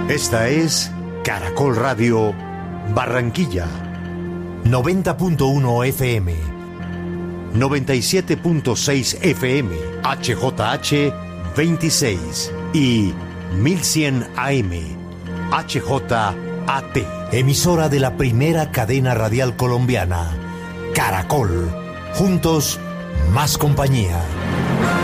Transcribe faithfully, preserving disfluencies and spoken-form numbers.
Esta es Caracol Radio Barranquilla. noventa punto uno F M. noventa y siete punto seis F M. H J H veintiséis. Y mil cien A M. H J A T. Emisora de la primera cadena radial colombiana. Caracol. Juntos, más compañía.